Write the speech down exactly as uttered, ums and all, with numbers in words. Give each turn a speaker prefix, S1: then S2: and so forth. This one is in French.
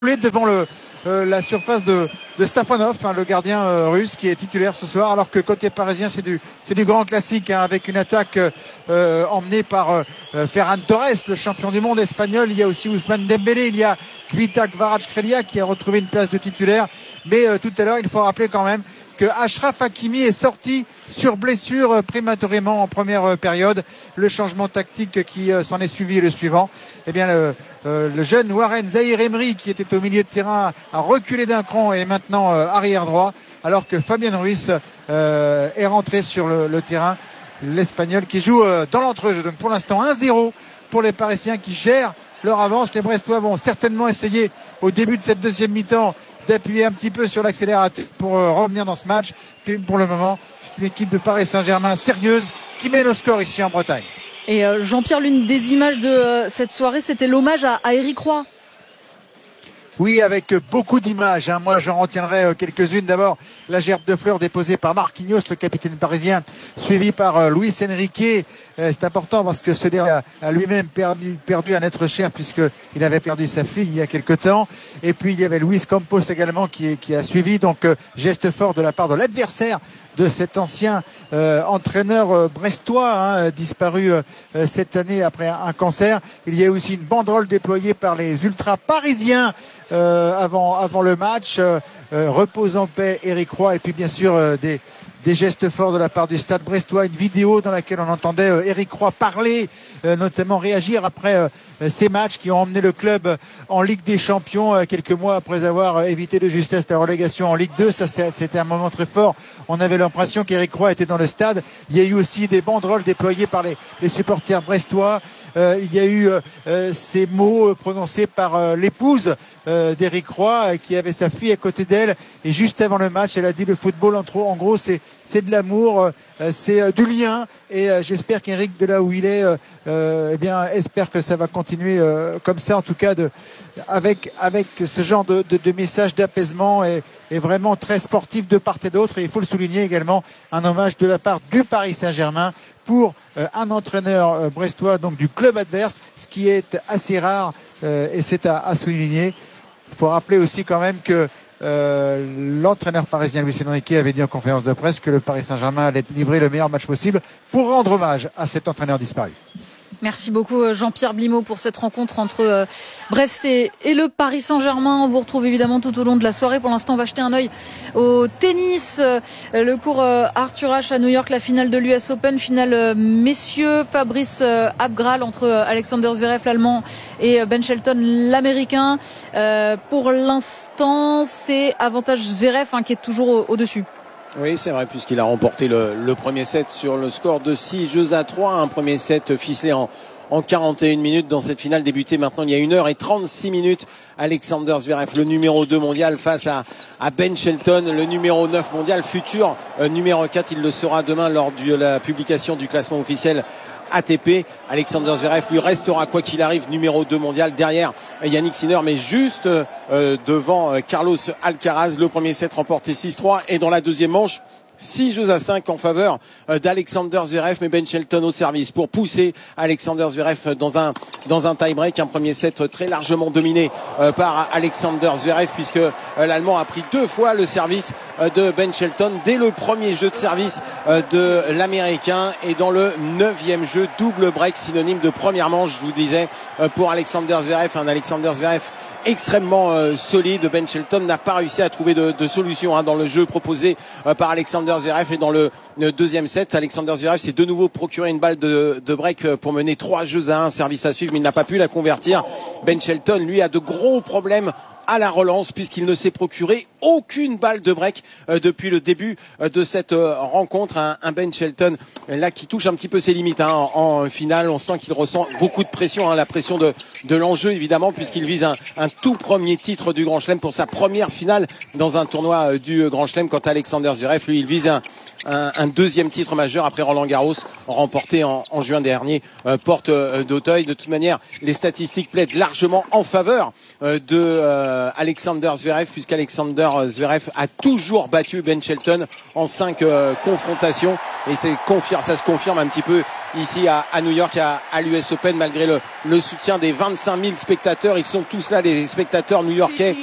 S1: devant le, euh, la surface de, de Safonov, hein, le gardien euh, russe qui est titulaire ce soir, alors que côté parisien c'est du, c'est du grand classique, hein, avec une attaque euh, emmenée par euh, Ferran Torres, le champion du monde espagnol. Il y a aussi Ousmane Dembélé, il y a Kvita Kvaratskhelia qui a retrouvé une place de titulaire, mais euh, tout à l'heure il faut rappeler quand même que Achraf Hakimi est sorti sur blessure euh, prématurément en première euh, période. Le changement tactique qui euh, s'en est suivi est le suivant. Eh bien, le, euh, le jeune Warren Zahir Emery, qui était au milieu de terrain, a reculé d'un cran et est maintenant euh, arrière droit, alors que Fabien Ruiz euh, est rentré sur le, le terrain. L'Espagnol qui joue euh, dans l'entrejeu. Donc pour l'instant un zéro pour les Parisiens qui gèrent leur avance. Les Brestois vont certainement essayer au début de cette deuxième mi-temps d'appuyer un petit peu sur l'accélérateur pour euh, revenir dans ce match. Puis pour le moment, c'est une équipe de Paris Saint-Germain sérieuse qui mène au score ici en Bretagne.
S2: Et euh, Jean-Pierre, l'une des images de euh, cette soirée, c'était l'hommage à, à Éric Roy.
S1: Oui, avec beaucoup d'images, hein. Moi, j'en retiendrai quelques-unes. D'abord, la gerbe de fleurs déposée par Marquinhos, le capitaine parisien, suivi par euh, Luis Enrique. Euh, c'est important parce que ce dernier a, a lui-même perdu, perdu un être cher puisqu'il avait perdu sa fille il y a quelque temps. Et puis, il y avait Luis Campos également qui, qui a suivi. Donc, euh, geste fort de la part de l'adversaire de cet ancien euh, entraîneur euh, brestois, hein, disparu euh, cette année après un, un cancer. Il y a aussi une banderole déployée par les ultras parisiens euh, avant, avant le match. Euh, euh, repose en paix Éric Roy, et puis bien sûr euh, des des gestes forts de la part du Stade brestois, une vidéo dans laquelle on entendait euh, Éric Roy parler, euh, notamment réagir après euh, ces matchs qui ont emmené le club en Ligue des Champions euh, quelques mois après avoir euh, évité de justesse la relégation en Ligue deux. Ça, c'était un moment très fort. On avait l'impression qu'Éric Roy était dans le stade. Il y a eu aussi des banderoles déployées par les, les supporters brestois. Euh, il y a eu euh, ces mots prononcés par euh, l'épouse euh, d'Éric Roy, euh, qui avait sa fille à côté d'elle, et juste avant le match elle a dit: le football en, trop, en gros c'est, c'est de l'amour, euh, c'est euh, du lien, et euh, j'espère qu'Éric, de là où il est, euh, euh, eh bien, espère que ça va continuer euh, comme ça, en tout cas de, avec, avec ce genre de, de, de message d'apaisement, et, et vraiment très sportif de part et d'autre. Et il faut le souligner également, un hommage de la part du Paris Saint-Germain pour euh, un entraîneur euh, brestois, donc du club adverse, ce qui est assez rare, euh, et c'est à, à souligner. Il faut rappeler aussi quand même que euh, l'entraîneur parisien Luis Enrique avait dit en conférence de presse que le Paris Saint-Germain allait livrer le meilleur match possible pour rendre hommage à cet entraîneur disparu.
S2: Merci beaucoup Jean-Pierre Blimaud pour cette rencontre entre Brest et, et le Paris Saint-Germain. On vous retrouve évidemment tout au long de la soirée. Pour l'instant, on va jeter un œil au tennis. Le cours Arthur Ashe à New York, la finale de l'U S Open, finale messieurs. Fabrice Abgral entre Alexander Zverev, l'Allemand, et Ben Shelton, l'Américain. Euh, pour l'instant, c'est avantage Zverev, hein, qui est toujours au-dessus.
S3: Oui, c'est vrai, puisqu'il a remporté le, le premier set sur le score de six jeux à trois. Un premier set ficelé en, en quarante et une minutes dans cette finale débutée maintenant il y a une heure et trente-six minutes. Alexander Zverev, le numéro deux mondial, face à, à Ben Shelton, le numéro neuf mondial, futur euh, numéro quatre. Il le sera demain lors de la publication du classement officiel A T P. Alexander Zverev lui restera quoi qu'il arrive numéro deux mondial derrière Yannick Sinner, mais juste euh, devant euh, Carlos Alcaraz. Le premier set remporté six trois, et dans la deuxième manche six jeux à cinq en faveur euh, d'Alexander Zverev, mais Ben Shelton au service pour pousser Alexander Zverev dans un dans un tie-break. Un premier set très largement dominé euh, par Alexander Zverev, puisque euh, l'Allemand a pris deux fois le service euh, de Ben Shelton dès le premier jeu de service euh, de l'Américain, et dans le neuvième jeu, double break, synonyme de première manche, je vous disais, euh, pour Alexander Zverev. Un Alexander Zverev extrêmement euh, solide. Ben Shelton n'a pas réussi à trouver de, de solution hein, dans le jeu proposé euh, par Alexander Zverev. Et dans le, le deuxième set, Alexander Zverev s'est de nouveau procuré une balle de, de break euh, pour mener trois jeux à un, service à suivre, mais il n'a pas pu la convertir. Ben Shelton, lui, a de gros problèmes à la relance, puisqu'il ne s'est procuré aucune balle de break euh, depuis le début euh, de cette euh, rencontre. Un, un Ben Shelton euh, là qui touche un petit peu ses limites hein, en, en finale. On sent qu'il ressent beaucoup de pression, hein, la pression de, de l'enjeu évidemment, puisqu'il vise un, un tout premier titre du Grand Chelem pour sa première finale dans un tournoi euh, du Grand Chelem. Quant à Alexander Zverev, lui, il vise un, un, un deuxième titre majeur après Roland Garros, remporté en, en juin dernier, euh, porte euh, d'Auteuil. De toute manière, les statistiques plaident largement en faveur euh, de euh, Alexander Zverev, puisqu'Alexander Zverev a toujours battu Ben Shelton en cinq euh, confrontations, et c'est confirme, ça se confirme un petit peu ici à, à New York, à, à l'U S Open, malgré le, le soutien des vingt-cinq mille spectateurs. Ils sont tous là, les spectateurs new-yorkais.